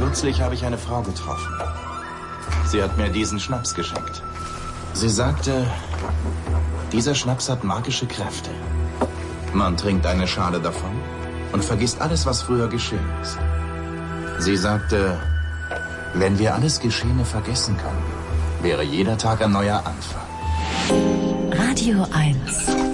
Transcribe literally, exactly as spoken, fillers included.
Kürzlich habe ich eine Frau getroffen. Sie hat mir diesen Schnaps geschenkt. Sie sagte, dieser Schnaps hat magische Kräfte. Man trinkt eine Schale davon und vergisst alles, was früher geschehen ist. Sie sagte, wenn wir alles Geschehene vergessen können, wäre jeder Tag ein neuer Anfang. Radio eins.